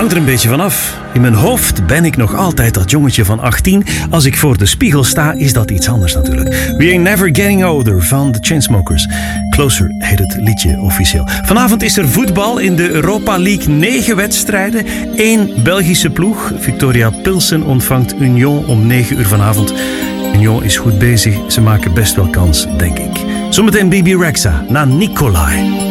hangt er een beetje vanaf. In mijn hoofd ben ik nog altijd dat jongetje van 18. Als ik voor de spiegel sta, is dat iets anders natuurlijk. We Ain't Never Getting Older van The Chainsmokers. Closer heet het liedje officieel. Vanavond is er voetbal in de Europa League. 9 wedstrijden. 1 Belgische ploeg. Victoria Pilsen ontvangt Union om 9 uur vanavond. Union is goed bezig. Ze maken best wel kans, denk ik. Zometeen Bibi Rexha na Nicolai.